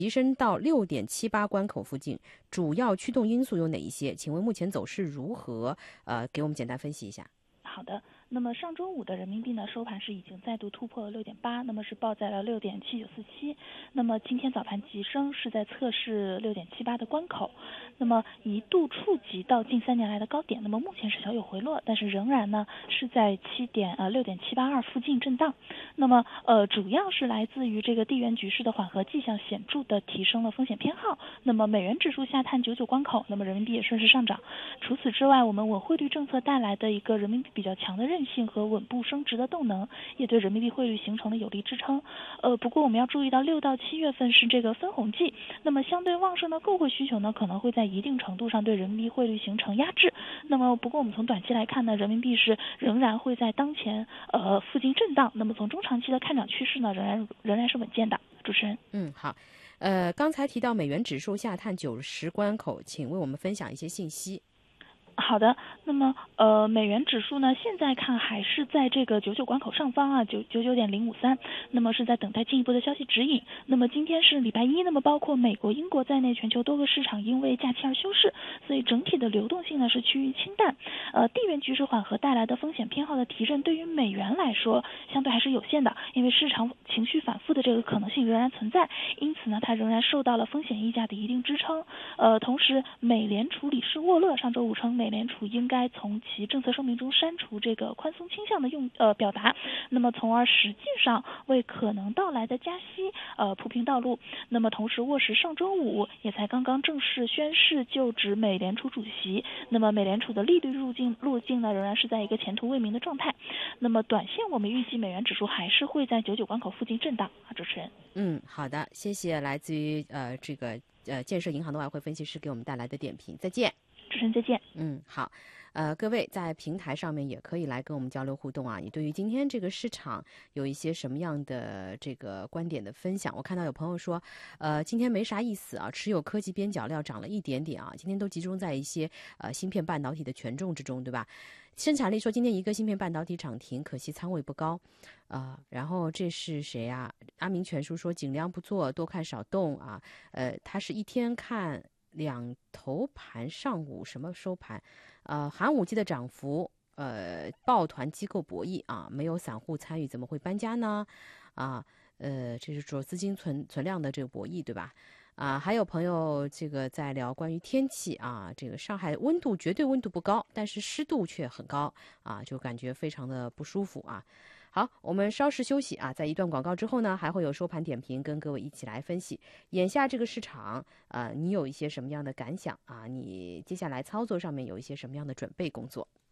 提升到6.78关口附近，主要驱动因素有哪一些？请问目前走势如何？给我们简单分析一下。 好的，那么上周五的人民币呢收盘是已经再度突破了6.8，那么是报在了6.7947，那么今天早盘急升是在测试6.78的关口，那么一度触及到近3年来的高点，那么目前是小有回落，但是仍然呢是在6.782附近震荡，那么主要是来自于这个地缘局势的缓和迹象显著的提升了风险偏好，那么美元指数下探99关口，那么人民币也顺势上涨。除此之外，我们稳汇率政策带来的一个人民币比较强的韧性和稳步升值的动能，也对人民币汇率形成了有力支撑。不过我们要注意到6到7月份是这个分红季，那么相对旺盛的购汇需求呢，可能会在一定程度上对人民币汇率形成压制。那么不过我们从短期来看呢，人民币是仍然会在当前附近震荡。那么从中长期的看涨趋势呢，仍然是稳健的。主持人， 好。刚才提到美元指数下探90关口，请为我们分享一些信息。 好的，那么美元指数呢，现在看还是在这个99关口上方啊，99.053，那么是在等待进一步的消息指引。那么今天是礼拜一，那么包括美国、英国在内，全球多个市场因为假期而休市，所以整体的流动性呢是趋于清淡。地缘局势缓和带来的风险偏好的提振，对于美元来说相对还是有限的，因为市场情绪反复的这个可能性仍然存在，因此呢，它仍然受到了风险溢价的一定支撑。同时，美联储理事沃勒上周五称，美联储应该从其政策声明中删除这个宽松倾向的表达，那么从而实际上为可能到来的加息铺平道路。那么同时，沃什上周五也才刚刚正式宣誓就职美联储主席。那么美联储的利率路径呢，仍然是在一个前途未明的状态。那么短线我们预计美元指数还是会在99关口附近震荡。主持人， 好的，谢谢来自于这个建设银行的外汇分析师给我们带来的点评，再见。 主持人再见。 好。各位在平台上面也可以来跟我们交流互动啊，你对于今天这个市场有一些什么样的这个观点的分享？我看到有朋友说今天没啥意思啊，持有科技边角料涨了一点点啊，今天都集中在一些芯片半导体的权重之中，对吧？生产力说今天一个芯片半导体涨停，可惜仓位不高然后这是谁啊？阿明全书说尽量不做，多看少动啊。他是一天看2头盘，上午什么收盘？寒武纪的涨幅，抱团机构博弈啊，没有散户参与怎么会搬家呢？这是说资金存量的这个博弈，对吧？还有朋友这个在聊关于天气啊，这个上海温度绝对温度不高，但是湿度却很高啊，就感觉非常的不舒服啊。好，我们稍事休息啊，在一段广告之后呢，还会有收盘点评跟各位一起来分析眼下这个市场你有一些什么样的感想啊？你接下来操作上面有一些什么样的准备工作？